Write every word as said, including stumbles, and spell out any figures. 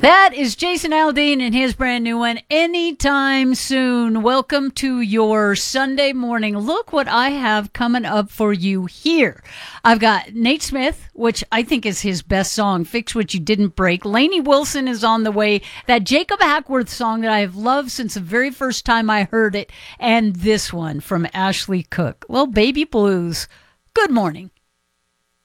That is Jason Aldean and his brand new one, Anytime Soon. Welcome to your Sunday morning. Look what I have coming up for you here. I've got Nate Smith, which I think is his best song, Fix What You Didn't Break. Lainey Wilson is on the way. That Jacob Hackworth song that I have loved since the very first time I heard it. And this one from Ashley Cook. Well, Baby Blues. Good morning.